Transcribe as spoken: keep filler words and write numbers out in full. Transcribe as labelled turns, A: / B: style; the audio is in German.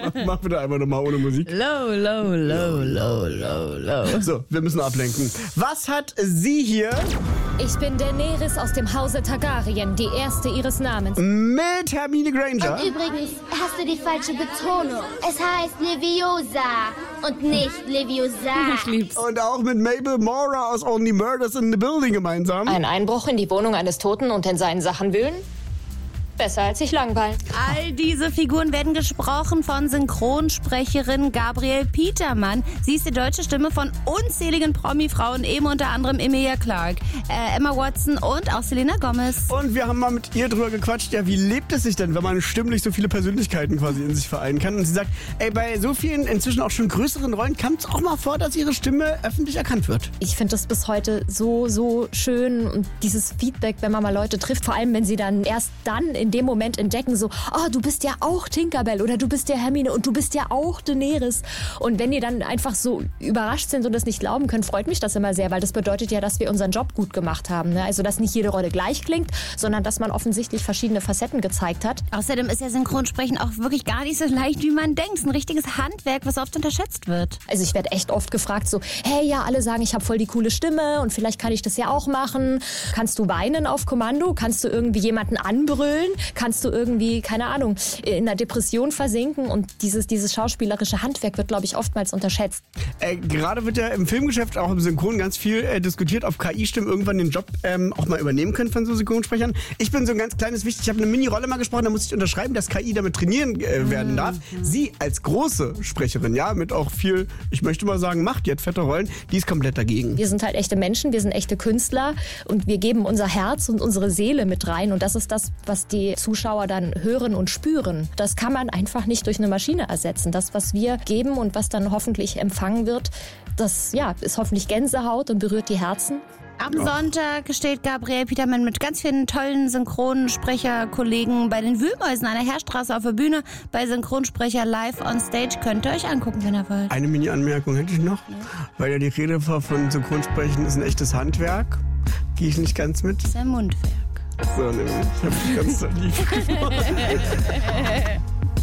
A: Mach bitte einfach nochmal ohne Musik.
B: Low, low, low, low, low, low.
A: So, wir müssen ablenken. Was hat sie hier
C: Ich bin Daenerys aus dem Hause Targaryen, die erste ihres Namens.
A: mit Hermine Granger?
D: Und übrigens hast du die falsche Betonung. Es heißt Leviosa und nicht Leviosa.
B: Ich lieb's.
A: Und auch mit Mabel Mora aus Only Murders in the Building gemeinsam.
C: Ein Einbruch in die Wohnung eines Toten und in seinen Sachen wühlen? Besser als sich langweilen.
B: All diese Figuren werden gesprochen von Synchronsprecherin Gabriele Petermann. Sie ist die deutsche Stimme von unzähligen Promi-Frauen, eben unter anderem Emilia Clarke, äh, Emma Watson und auch Selena Gomez.
A: Und wir haben mal mit ihr drüber gequatscht, ja, wie lebt es sich denn, wenn man stimmlich so viele Persönlichkeiten quasi in sich vereinen kann? Und sie sagt, ey, bei so vielen inzwischen auch schon größeren Rollen kam es auch mal vor, dass ihre Stimme öffentlich erkannt wird.
C: Ich finde das bis heute so, so schön und dieses Feedback, wenn man mal Leute trifft, vor allem wenn sie dann erst dann in dem Moment entdecken, so, oh, du bist ja auch Tinkerbell oder du bist ja Hermine und du bist ja auch Daenerys. Und wenn die dann einfach so überrascht sind und das nicht glauben können, freut mich das immer sehr, weil das bedeutet ja, dass wir unseren Job gut gemacht haben. Ne? Also, dass nicht jede Rolle gleich klingt, sondern dass man offensichtlich verschiedene Facetten gezeigt hat.
B: Außerdem ist ja Synchronsprechen auch wirklich gar nicht so leicht, wie man denkt. Es ist ein richtiges Handwerk, was oft unterschätzt wird.
C: Also ich werde echt oft gefragt, so, hey, ja, alle sagen, ich habe voll die coole Stimme und vielleicht kann ich das ja auch machen. Kannst du weinen auf Kommando? Kannst du irgendwie jemanden anbrüllen? Kannst du irgendwie, keine Ahnung, in einer Depression versinken? Und dieses, dieses schauspielerische Handwerk wird, glaube ich, oftmals unterschätzt.
A: Äh, gerade wird ja im Filmgeschäft, auch im Synchron, ganz viel äh, diskutiert, ob K I-Stimmen irgendwann den Job ähm, auch mal übernehmen können von so Synchronsprechern. Ich bin so ein ganz kleines Wichtig, ich habe eine Mini-Rolle mal gesprochen, da muss ich unterschreiben, dass K I damit trainieren äh, werden darf. Sie als große Sprecherin, ja, mit auch viel, ich möchte mal sagen, Macht, jetzt fette Rollen, die ist komplett dagegen.
C: Wir sind halt echte Menschen, wir sind echte Künstler und wir geben unser Herz und unsere Seele mit rein. Und das ist das, was die Zuschauer dann hören und spüren. Das kann man einfach nicht durch eine Maschine ersetzen. Das, was wir geben und was dann hoffentlich empfangen wird, das ja, ist hoffentlich Gänsehaut und berührt die Herzen.
B: Am Sonntag steht Gabriele Petermann mit ganz vielen tollen Synchronsprecherkollegen bei den Wühlmäusen an der Heerstraße auf der Bühne bei Synchronsprecher live on stage. Könnt ihr euch angucken, wenn ihr wollt.
A: Eine Mini-Anmerkung hätte ich noch, weil ja die Rede von Synchronsprechen ist ein echtes Handwerk. Gehe ich nicht ganz mit.
B: Das ist ein Mundwerk.
A: So, nämlich. Ich hab dich ganz so lieb.